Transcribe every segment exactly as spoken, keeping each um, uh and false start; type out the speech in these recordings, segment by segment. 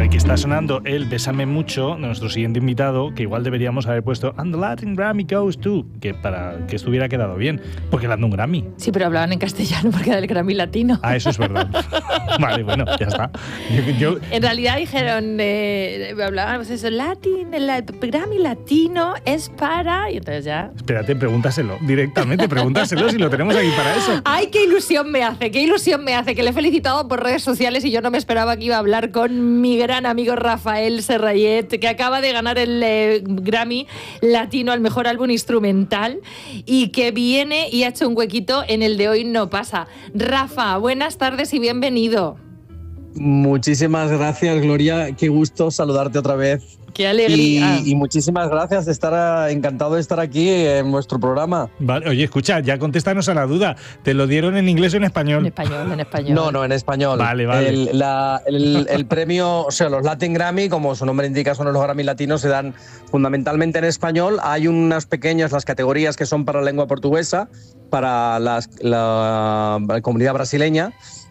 que está sonando el Bésame Mucho, de nuestro siguiente invitado, que igual deberíamos haber puesto And the Latin Grammy goes to, que para que esto hubiera quedado bien, porque le dan un Grammy. Sí, pero hablaban en castellano porque era el Grammy latino. Ah, eso es verdad. Vale, bueno, ya está. Yo, yo... En realidad dijeron, eh, hablaban, pues eso, Latin, el Grammy latino es para... Y entonces ya... Espérate, pregúntaselo directamente, pregúntaselo si lo tenemos aquí para eso. ¡Ay, qué ilusión me hace! ¡Qué ilusión me hace! Que le he felicitado por redes sociales y yo no me esperaba que iba a hablar con mi gran amigo Rafael Serrayet, que acaba de ganar el eh, Grammy latino al mejor álbum instrumental y que viene y ha hecho un huequito en el de Hoy No Pasa. Rafa, buenas tardes y bienvenido. Muchísimas gracias, Gloria. Qué gusto saludarte otra vez. ¡Qué alegría! Y, y muchísimas gracias de estar encantado de estar aquí en vuestro programa. Vale, oye, escucha, ya contéstanos a la duda. ¿Te lo dieron en inglés o en español? En español, en español. No, no, en español. Vale, vale. El, la, el, el premio, o sea, los Latin Grammy, como su nombre indica, son los Grammy latinos, se dan fundamentalmente en español. Hay unas pequeñas, las categorías que son para la lengua portuguesa, para las, la, la comunidad brasileña,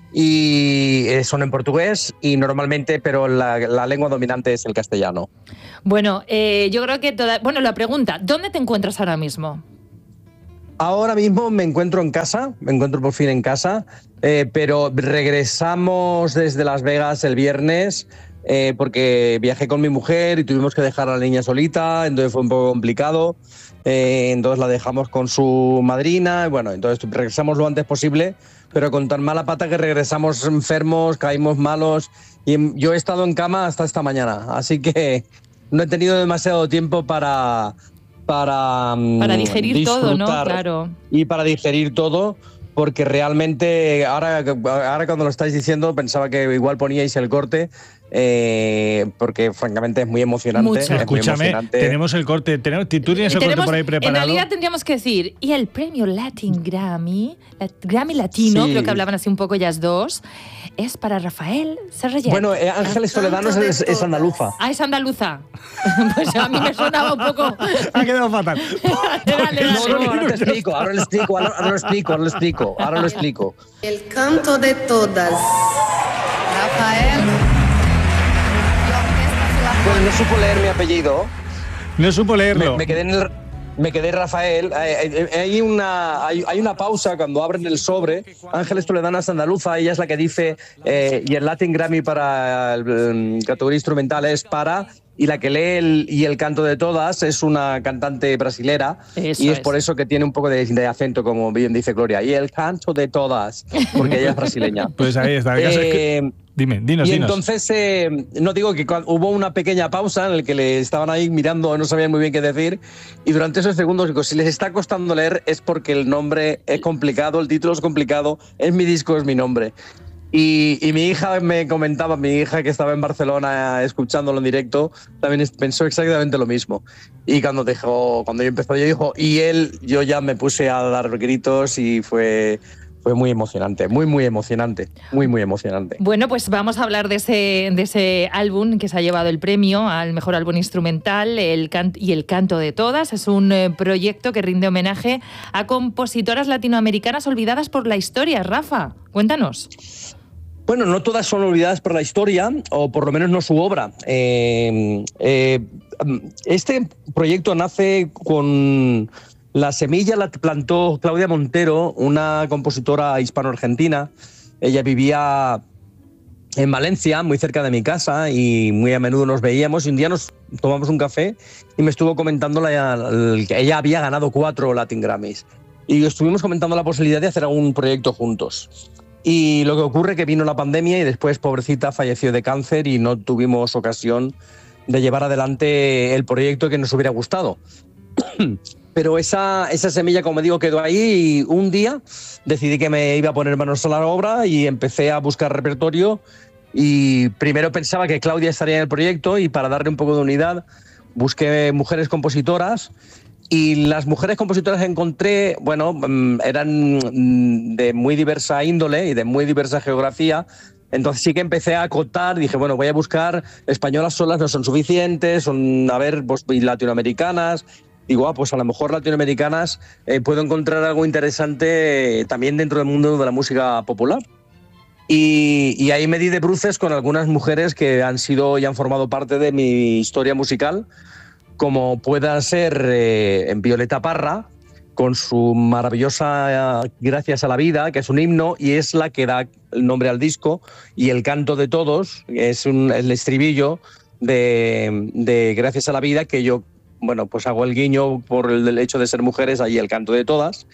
y son en portugués y normalmente, pero la, la lengua dominante es el castellano. Bueno, eh, yo creo que toda... Bueno, la pregunta, ¿dónde te encuentras ahora mismo? Ahora mismo me encuentro en casa, me encuentro por fin en casa, eh, pero regresamos desde Las Vegas el viernes eh, porque viajé con mi mujer y tuvimos que dejar a la niña solita, entonces fue un poco complicado. Eh, entonces la dejamos con su madrina, y bueno, entonces regresamos lo antes posible, pero con tan mala pata que regresamos enfermos, caímos malos, y yo he estado en cama hasta esta mañana, así que no he tenido demasiado tiempo para... Para, para digerir disfrutar todo, ¿no? Claro. Y para digerir todo, porque realmente ahora, ahora cuando lo estáis diciendo pensaba que igual poníais el corte, eh, porque francamente es muy emocionante. Mucho. Es muy Escúchame, emocionante. tenemos el corte, tenemos, ¿tú tienes el Tenemos, corte por ahí preparado? En realidad tendríamos que decir, y el premio Latin Grammy, la, Grammy Latino, Sí. creo que hablaban así un poco ellas dos, es para Rafael Serrayet. Bueno, eh, Ángeles Toledano es, es andaluza. Ah, es andaluza. Pues a mí me sonaba un poco... Ha quedado fatal. Dale, dale, No, no, dale. ahora te explico, ahora lo explico, ahora, ahora lo explico, ahora lo explico, ahora lo explico. El canto de todas. Rafael. Bueno, no supo leer mi apellido. No supo leerlo. Me, me quedé en el, me quedé Rafael. Hay, hay, una, hay, hay una pausa cuando abren el sobre. Ángeles Toledano es andaluza, ella es la que dice, eh, y el Latin Grammy para el, el, categoría instrumental es para, y la que lee el, y el canto de todas es una cantante brasilera, Eso y es, es por eso que tiene un poco de, de acento, como bien dice Gloria, y el canto de todas, porque ella es brasileña. Pues ahí está. El caso es que... Eh, Dime, dinos, y dinos. entonces, eh, no digo que hubo una pequeña pausa en la que le estaban ahí mirando, no sabían muy bien qué decir, y durante esos segundos, digo, si les está costando leer es porque el nombre es complicado, el título es complicado, es mi disco, es mi nombre. Y, y mi hija me comentaba, mi hija que estaba en Barcelona escuchándolo en directo, también pensó exactamente lo mismo. Y cuando, dejó, cuando yo empezó, yo dijo, y él, yo ya me puse a dar gritos y fue... Fue muy emocionante, muy, muy emocionante, muy, muy emocionante. Bueno, pues vamos a hablar de ese, de ese álbum que se ha llevado el premio al mejor álbum instrumental el can- y el canto de todas. Es un eh, proyecto que rinde homenaje a compositoras latinoamericanas olvidadas por la historia. Rafa, cuéntanos. Bueno, no todas son olvidadas por la historia, o por lo menos no su obra. Eh, eh, este proyecto nace con... La semilla la plantó Claudia Montero, una compositora hispano-argentina. Ella vivía en Valencia, muy cerca de mi casa, y muy a menudo nos veíamos. Y un día nos tomamos un café y me estuvo comentando la, la, que ella había ganado cuatro Latin Grammys. Y estuvimos comentando la posibilidad de hacer algún proyecto juntos. Y lo que ocurre es que vino la pandemia y después, pobrecita, falleció de cáncer y no tuvimos ocasión de llevar adelante el proyecto que nos hubiera gustado. Pero esa, esa semilla, como digo, quedó ahí, y un día decidí que me iba a poner manos a la obra y empecé a buscar repertorio, y primero pensaba que Claudia estaría en el proyecto, y para darle un poco de unidad busqué mujeres compositoras, y las mujeres compositoras que encontré, bueno, eran de muy diversa índole y de muy diversa geografía. Entonces sí que empecé a acotar, dije, bueno, voy a buscar españolas solas, no son suficientes, son, a ver, pues, latinoamericanas. Digo, ah, pues a lo mejor latinoamericanas eh, puedo encontrar algo interesante eh, también dentro del mundo de la música popular. Y, y ahí me di de bruces con algunas mujeres que han sido y han formado parte de mi historia musical, como pueda ser eh, Violeta Parra, con su maravillosa Gracias a la vida, que es un himno y es la que da el nombre al disco, y El canto de todos, es un, el estribillo de, de Gracias a la vida, que yo, bueno, pues hago el guiño por el hecho de ser mujeres, ahí El canto de todas,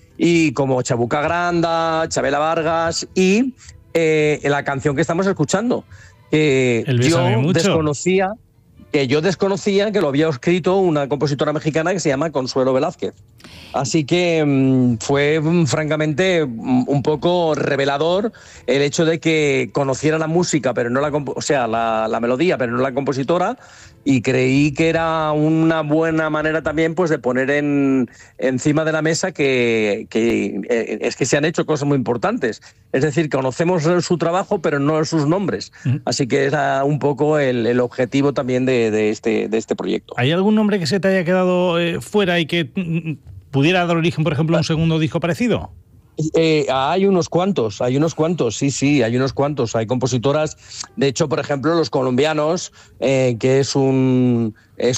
y como Chabuca Granda, Chabela Vargas y eh, la canción que estamos escuchando, que yo desconocía... que yo desconocía que lo había escrito una compositora mexicana que se llama Consuelo Velázquez. Así que mmm, fue mmm, francamente mmm, un poco revelador el hecho de que conociera la música, pero no la, o sea, la, la melodía, pero no la compositora, y creí que era una buena manera también, pues, de poner en, encima de la mesa que, que eh, es que se han hecho cosas muy importantes. Es decir, conocemos su trabajo, pero no sus nombres. Uh-huh. Así que era un poco el, el objetivo también de, de, este, de este proyecto. ¿Hay algún nombre que se te haya quedado eh, fuera y que mm, pudiera dar origen, por ejemplo, a un segundo disco parecido? Eh, hay unos cuantos, hay unos cuantos, sí, sí, hay unos cuantos. Hay compositoras, de hecho, por ejemplo, Los Colombianos, eh, que es un, es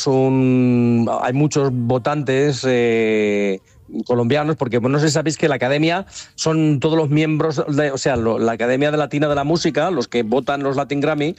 un, hay muchos votantes eh, colombianos, porque bueno, no sé si sabéis que la academia son todos los miembros, de, o sea, lo, la Academia de Latina de la Música, los que votan los Latin Grammy,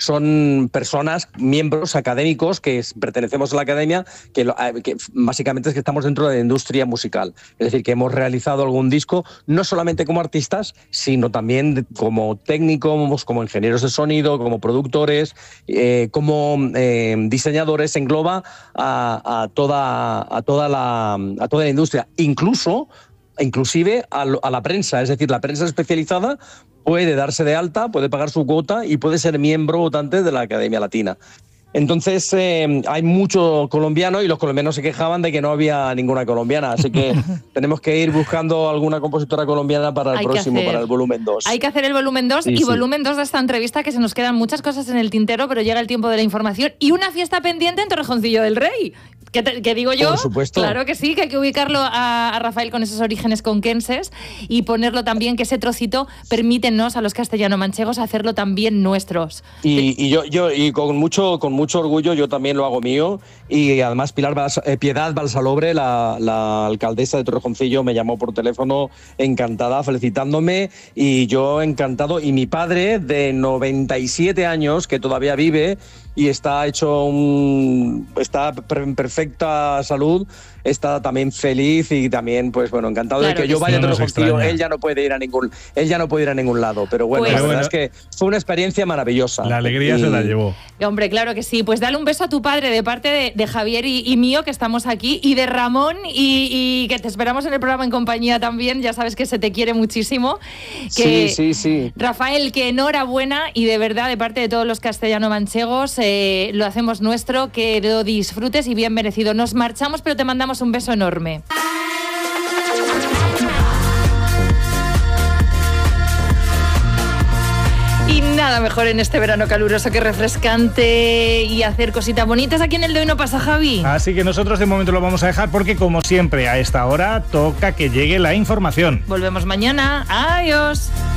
son personas, miembros académicos que es, pertenecemos a la academia, que, lo, que básicamente es que estamos dentro de la industria musical. Es decir, que hemos realizado algún disco, no solamente como artistas, sino también como técnicos, como ingenieros de sonido, como productores, eh, como eh, diseñadores, engloba a, a, toda, a, toda la, a toda la industria. Incluso, inclusive a, a la prensa, es decir, la prensa especializada puede darse de alta, puede pagar su cuota y puede ser miembro votante de la Academia Latina. Entonces eh, hay mucho colombiano y los colombianos se quejaban de que no había ninguna colombiana, así que tenemos que ir buscando alguna compositora colombiana para el Hay próximo, hacer, para el volumen dos. Hay que hacer el volumen dos sí, y sí. volumen dos de esta entrevista, que se nos quedan muchas cosas en el tintero, pero llega el tiempo de la información y una fiesta pendiente en Torrejoncillo del Rey. ¿Qué, te, ¿Qué digo yo? Por supuesto. Claro que sí, que hay que ubicarlo a, a Rafael con esos orígenes conquenses y ponerlo también, que ese trocito permítenos a los castellano-manchegos hacerlo también nuestros. Y, y yo, yo y con mucho, con mucho orgullo yo también lo hago mío, y además Pilar Bals, eh, Piedad Balsalobre, la, la alcaldesa de Torrejoncillo, me llamó por teléfono encantada, felicitándome, y yo encantado, y mi padre de noventa y siete años, que todavía vive y está hecho un, está en perfecta salud, está también feliz y también, pues bueno, encantado claro de que, que yo vaya a Torrejoncillo. Él ya no puede ir a ningún, él ya no puede ir a ningún lado, pero bueno, pues, la verdad bueno, es que fue una experiencia maravillosa. La alegría y, se la llevó. Hombre, claro que sí. Pues dale un beso a tu padre de parte de, de Javier y, y mío, que estamos aquí, y de Ramón, y, y que te esperamos en el programa en compañía también. Ya sabes que se te quiere muchísimo. Que, sí, sí, sí. Rafael, que enhorabuena, y de verdad, de parte de todos los castellano-manchegos, eh, lo hacemos nuestro, que lo disfrutes y bien merecido. Nos marchamos, pero te mandamos un beso enorme. Y nada mejor en este verano caluroso que refrescante y hacer cositas bonitas. Aquí en el de hoy no pasa, Javi. Así que nosotros de momento lo vamos a dejar porque, como siempre, a esta hora toca que llegue la información. Volvemos mañana. Adiós.